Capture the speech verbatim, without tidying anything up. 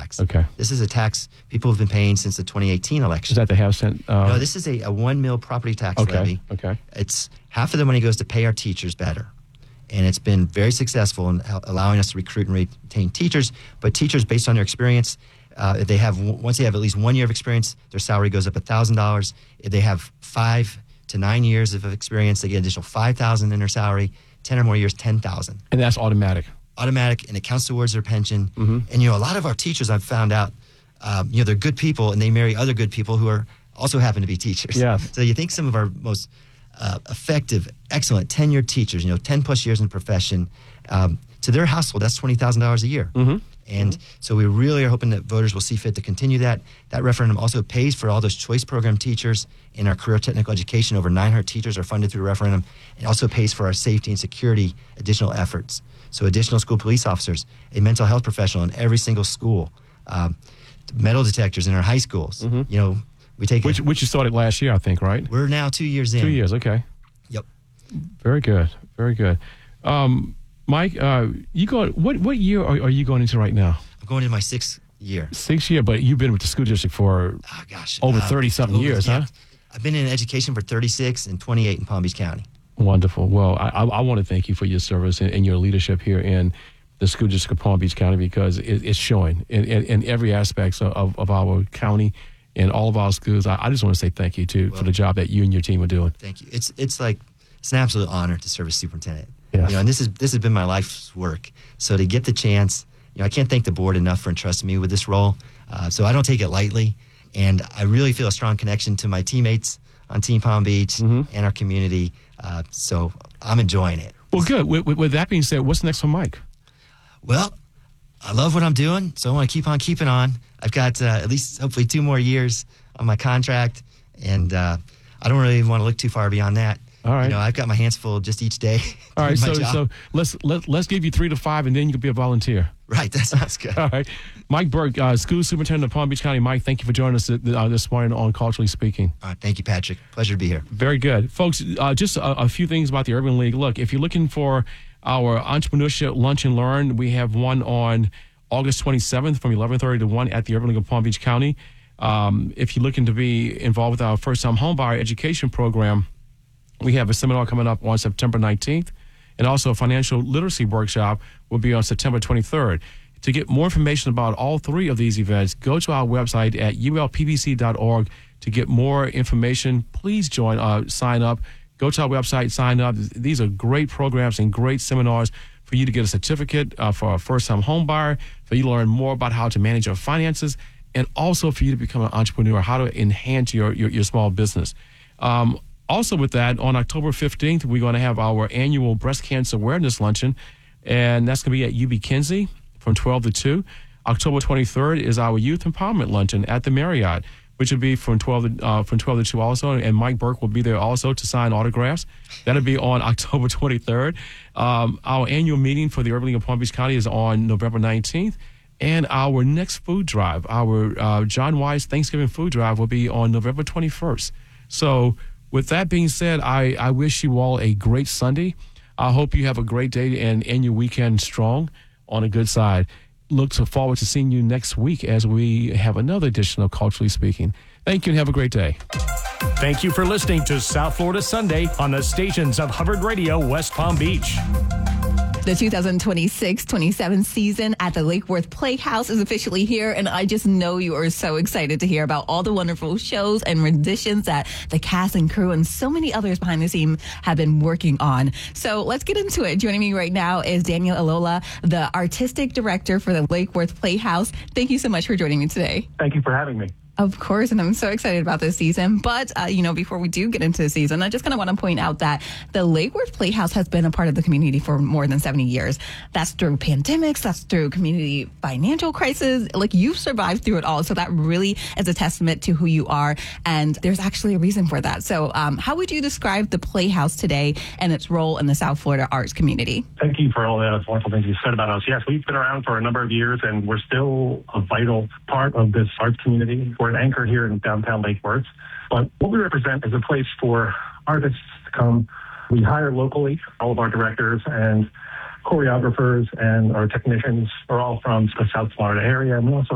tax. Okay. This is a tax people have been paying since the twenty eighteen election. Is that the half cent? Uh, no, this is a, a one mil property tax okay. levy. Okay. It's half of the money goes to pay our teachers better. And it's been very successful in allowing us to recruit and retain teachers. But teachers, based on their experience, uh, if they have once they have at least one year of experience, their salary goes up one thousand dollars. If they have five to nine years of experience, they get an additional five thousand dollars in their salary. ten or more years, ten thousand dollars. And that's automatic. Automatic, and it counts towards their pension. Mm-hmm. And, you know, a lot of our teachers I've found out, um, you know, they're good people, and they marry other good people who are also happen to be teachers. Yes. So you think some of our most uh, effective, excellent, tenured teachers, you know, ten plus years in the profession, um, to their household, that's twenty thousand dollars a year. Mm-hmm. And mm-hmm. so we really are hoping that voters will see fit to continue that. That referendum also pays for all those choice program teachers in our career technical education. Over nine hundred teachers are funded through the referendum. It also pays for our safety and security additional efforts. So additional school police officers, a mental health professional in every single school, um, metal detectors in our high schools. Mm-hmm. You know, we take which, a, which you started last year, I think, right? We're now two years in. Two years, okay. Yep. Very good, very good. Um, Mike, uh, you go. What what year are, are you going into right now? I'm going into my sixth year. Sixth year, but you've been with the school district for oh, gosh, over uh, thirty-something years, yeah. huh? I've been in education for thirty-six and twenty-eight in Palm Beach County. Wonderful. Well, I, I, I want to thank you for your service and, and your leadership here in the school district of Palm Beach County, because it, it's showing in, in, in every aspect of, of our county and all of our schools. I, I just want to say thank you, too, well, for the job that you and your team are doing. Thank you. It's it's like it's an absolute honor to serve as superintendent. Yes. You know, and this is this has been my life's work. So to get the chance, you know, I can't thank the board enough for entrusting me with this role. Uh, so I don't take it lightly, and I really feel a strong connection to my teammates on Team Palm Beach mm-hmm. and our community. Uh, so I'm enjoying it. Well, good. With, with, with that being said, what's next for Mike? Well, I love what I'm doing, so I want to keep on keeping on. I've got uh, at least hopefully two more years on my contract, and uh, I don't really want to look too far beyond that. All right. You know, I've got my hands full just each day. All right, so job. so let's let, let's give you three to five, and then you can be a volunteer. Right, that sounds good. All right. Mike Burke, uh, School Superintendent of Palm Beach County. Mike, thank you for joining us uh, this morning on Culturally Speaking. All right, thank you, Patrick. Pleasure to be here. Very good. Folks, uh, just a, a few things about the Urban League. Look, if you're looking for our entrepreneurship lunch and learn, we have one on August twenty-seventh from eleven thirty to one at the Urban League of Palm Beach County. Um, if you're looking to be involved with our first-time homebuyer education program, we have a seminar coming up on September nineteenth, and also a financial literacy workshop will be on September twenty-third. To get more information about all three of these events, go to our website at U L P B C dot org to get more information. Please join, uh, sign up. Go to our website, sign up. These are great programs and great seminars for you to get a certificate uh, for a first-time home buyer, for you to learn more about how to manage your finances, and also for you to become an entrepreneur, how to enhance your, your, your small business. Um, also with that, on October fifteenth, we're going to have our annual breast cancer awareness luncheon, and that's going to be at U B Kinsey from twelve to two. October twenty-third is our youth empowerment luncheon at the Marriott, which will be from twelve to, uh, from twelve to two also, and Mike Burke will be there also to sign autographs. That'll be on October twenty-third. Um, our annual meeting for the Urban League of Palm Beach County is on November nineteenth, and our next food drive, our uh, John Wise Thanksgiving food drive, will be on November twenty-first. So with that being said, I, I wish you all a great Sunday. I hope you have a great day and end your weekend strong on a good side. Look forward to seeing you next week as we have another edition of Culturally Speaking. Thank you and have a great day. Thank you for listening to South Florida Sunday on the stations of Hubbard Radio, West Palm Beach. The two thousand twenty-six twenty-seven season at the Lake Worth Playhouse is officially here, and I just know you are so excited to hear about all the wonderful shows and renditions that the cast and crew and so many others behind the scene have been working on. So let's get into it. Joining me right now is Daniel Alola, the artistic director for the Lake Worth Playhouse. Thank you so much for joining me today. Thank you for having me. Of course, and I'm so excited about this season. But, uh, you know, before we do get into the season, I just kind of want to point out that the Lake Worth Playhouse has been a part of the community for more than seventy years. That's through pandemics, that's through community financial crisis. Like, you've survived through it all. So that really is a testament to who you are. And there's actually a reason for that. So um, how would you describe the Playhouse today and its role in the South Florida arts community? Thank you for all the wonderful things you said about us. Yes, we've been around for a number of years, and we're still a vital part of this arts community. We're an anchor here in downtown Lake Worth. But what we represent is a place for artists to come. We hire locally. All of our directors and choreographers and our technicians are all from the South Florida area. And we also